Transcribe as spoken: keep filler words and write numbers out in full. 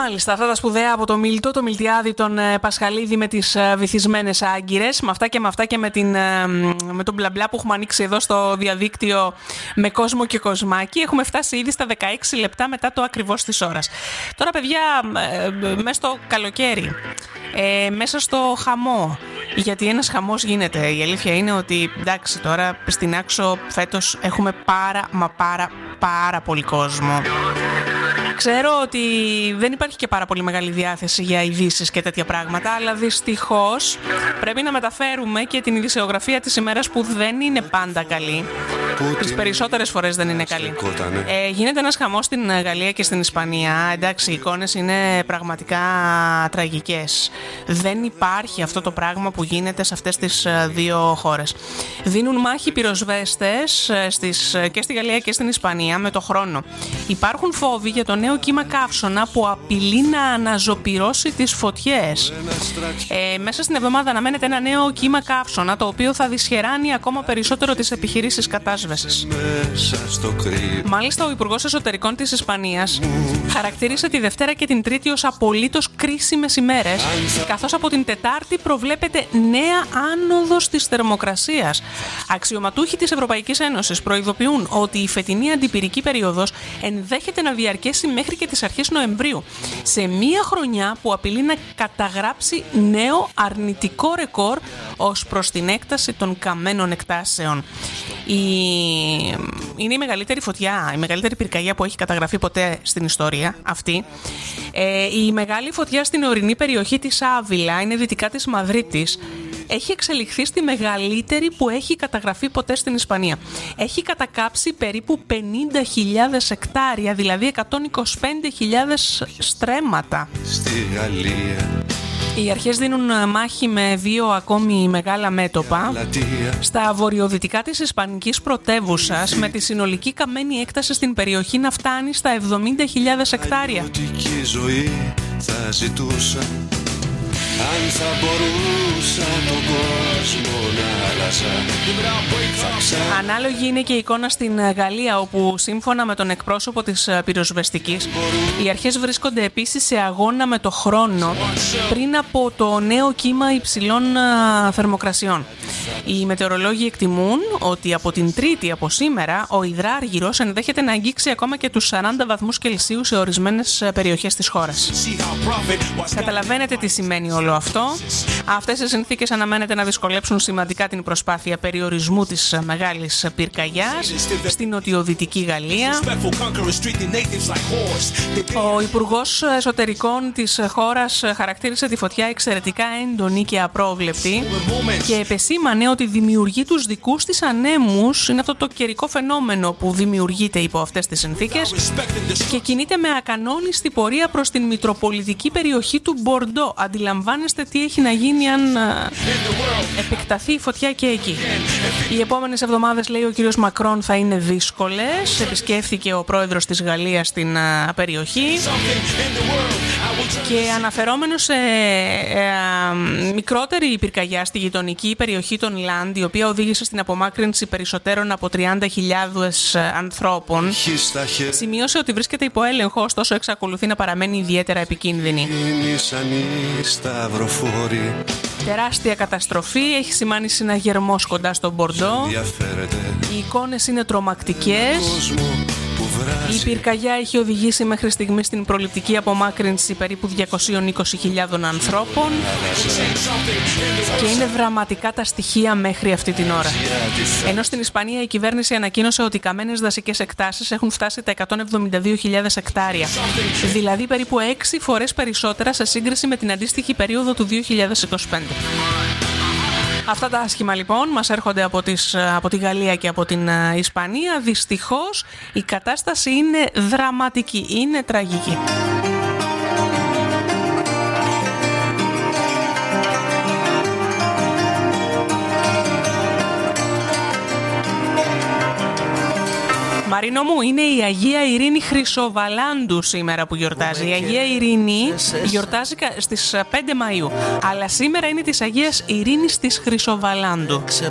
Μάλιστα, αυτά τα σπουδαία από το Μίλτο, το Μιλτιάδη, τον Πασχαλίδη με τις βυθισμένες άγκυρες. Με αυτά και με αυτά και με, την, με τον μπλα μπλα που έχουμε ανοίξει εδώ στο διαδίκτυο με κόσμο και κοσμάκι. Έχουμε φτάσει ήδη στα δεκαέξι λεπτά μετά το ακριβώς της ώρας. Τώρα, παιδιά, μέσα στο καλοκαίρι, ε, μέσα στο χαμό, γιατί ένας χαμός γίνεται. Η αλήθεια είναι ότι, εντάξει, τώρα στην Άξο φέτος έχουμε πάρα μα πάρα πάρα πολύ κόσμο. Ξέρω ότι δεν υπάρχει και πάρα πολύ μεγάλη διάθεση για ειδήσεις και τέτοια πράγματα, αλλά δυστυχώς πρέπει να μεταφέρουμε και την ειδησιογραφία της ημέρας που δεν είναι πάντα καλή. Τις περισσότερες φορές δεν είναι καλή. Ε, γίνεται ένας χαμός στην Γαλλία και στην Ισπανία. Εντάξει, οι εικόνες είναι πραγματικά τραγικές. Δεν υπάρχει αυτό το πράγμα που γίνεται σε αυτές τις δύο χώρες. Δίνουν μάχη πυροσβέστες στις, και στη Γαλλία και στην Ισπανία με το χρόνο. Υπάρχουν φόβοι για το νέο κύμα καύσωνα που απειλεί να αναζωπυρώσει τις φωτιές. Ε, μέσα στην εβδομάδα αναμένεται ένα νέο κύμα καύσωνα, το οποίο θα δυσχεράνει ακόμα περισσότερο τις επιχειρήσεις κατάσβεσης. Μάλιστα, ο Υπουργός Εσωτερικών της Ισπανίας χαρακτήρισε τη Δευτέρα και την Τρίτη ως απολύτως κρίσιμες ημέρες, καθώς από την Τετάρτη προβλέπεται νέα άνοδος της θερμοκρασίας. Αξιωματούχοι της Ευρωπαϊκής Ένωσης προειδοποιούν ότι η φετινή αντιπυρική περίοδος ενδέχεται να διαρκέσει μέχρι και τις αρχές Νοεμβρίου, σε μία χρονιά που απειλεί να καταγράψει νέο αρνητικό ρεκόρ ως προς την έκταση των καμένων εκτάσεων. Η... Είναι η μεγαλύτερη φωτιά, η μεγαλύτερη πυρκαγιά που έχει καταγραφεί ποτέ στην ιστορία αυτή. Ε, η μεγάλη φωτιά στην ορεινή περιοχή της Άβυλα, είναι δυτικά της Μαδρίτης, έχει εξελιχθεί στη μεγαλύτερη που έχει καταγραφεί ποτέ στην Ισπανία. Έχει κατακάψει περίπου πενήντα χιλιάδες εκτάρια, δηλαδή εκατόν είκοσι πέντε χιλιάδες στρέμματα. Στη Γαλλία. Οι αρχές δίνουν μάχη με δύο ακόμη μεγάλα μέτωπα στα βορειοδυτικά της ισπανικής πρωτεύουσας, με τη συνολική καμένη έκταση στην περιοχή να φτάνει στα εβδομήντα χιλιάδες εκτάρια. Αν θα μπορούσα τον κόσμο να άλλαζα. Ανάλογη είναι και η εικόνα στην Γαλλία, όπου σύμφωνα με τον εκπρόσωπο της πυροσβεστικής, οι αρχές βρίσκονται επίσης σε αγώνα με το χρόνο πριν από το νέο κύμα υψηλών θερμοκρασιών. Οι μετεωρολόγοι εκτιμούν ότι από την Τρίτη, από σήμερα, ο υδράργυρος ενδέχεται να αγγίξει ακόμα και τους σαράντα βαθμούς Κελσίου σε ορισμένες περιοχές της χώρας. Καταλαβαίνετε τι σημαίνει όλο αυτό. Αυτές οι συνθήκες αναμένεται να δυσκολέψουν σημαντικά την προσπάθεια περιορισμού της μεγάλης πυρκαγιάς στην νοτιοδυτική Γαλλία. Ο Υπουργός Εσωτερικών της χώρας χαρακτήρισε τη φωτιά εξαιρετικά έντονη και απρόβλεπτη και επεσήμανε ότι δημιουργεί τους δικούς της ανέμους. Είναι αυτό το καιρικό φαινόμενο που δημιουργείται υπό αυτές τις συνθήκες και κινείται με ακανόνιστη πορεία προς την μητροπολιτική περιοχή του Μπορντό. Αντιλαμβάνεστε τι έχει να γίνει αν επεκταθεί η φωτιά και εκεί. Οι επόμενες εβδομάδες, λέει, ο κύριος Μακρόν θα είναι δύσκολες. Επισκέφθηκε ο πρόεδρος της Γαλλίας στην περιοχή και αναφερόμενος σε ε, μικρότερη πυρκαγιά στη γειτονική περιοχή των Λαντ, η οποία οδήγησε στην απομάκρυνση περισσότερων από τριάντα χιλιάδες ανθρώπων, σημείωσε ότι βρίσκεται υπό έλεγχο, ωστόσο εξακολουθεί να παραμένει ιδιαίτερα επικίνδυνη. Τεράστια καταστροφή έχει σημάνει συναγερμός κοντά στον Μπορντό. Οι εικόνες είναι τρομακτικές. Η πυρκαγιά έχει οδηγήσει μέχρι στιγμή στην προληπτική απομάκρυνση περίπου διακόσιες είκοσι χιλιάδων ανθρώπων και είναι δραματικά τα στοιχεία μέχρι αυτή την ώρα. Ενώ στην Ισπανία η κυβέρνηση ανακοίνωσε ότι οι καμένες δασικές εκτάσεις έχουν φτάσει τα εκατόν εβδομήντα δύο χιλιάδες εκτάρια, δηλαδή περίπου έξι φορές περισσότερα σε σύγκριση με την αντίστοιχη περίοδο του δύο χιλιάδες είκοσι πέντε. Αυτά τα άσχημα λοιπόν μας έρχονται από, τις, από τη Γαλλία και από την Ισπανία. Δυστυχώς η κατάσταση είναι δραματική, είναι τραγική. Μαρίνο μου, είναι η Αγία Ειρήνη Χρυσοβαλάντου σήμερα που γιορτάζει. Η Αγία Ειρήνη γιορτάζει στις πέντε Μαΐου, αλλά σήμερα είναι της Αγίας Ειρήνης της Χρυσοβαλάντου.